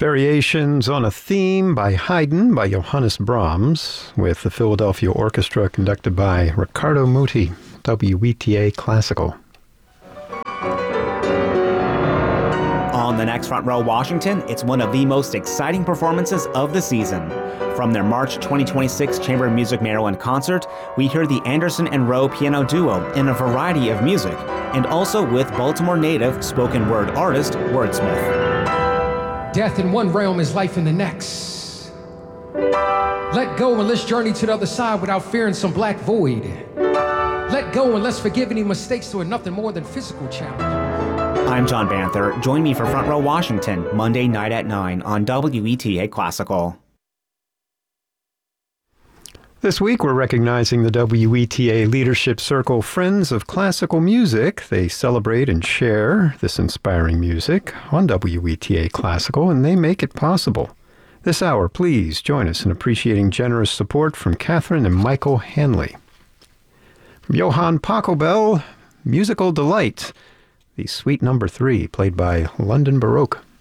Variations on a Theme by Haydn by Johannes Brahms, with the Philadelphia Orchestra conducted by Riccardo Muti, WETA Classical. On the next Front Row Washington, it's one of the most exciting performances of the season. From their March 2026 Chamber of Music Maryland concert, we hear the Anderson and Rowe piano duo in a variety of music, and also with Baltimore native spoken word artist Wordsmith. Death in one realm is life in the next. Let go and let's journey to the other side without fearing some black void. Let go and let's forgive any mistakes that are nothing more than physical challenge. I'm John Banther. Join me for Front Row Washington, Monday night at 9 on WETA Classical. This week we're recognizing the WETA Leadership Circle Friends of Classical Music. They celebrate and share this inspiring music on WETA Classical, and they make it possible. This hour, please join us in appreciating generous support from Catherine and Michael Hanley. From Johann Pachelbel, Musical Delight, the Suite Number 3, played by London Baroque.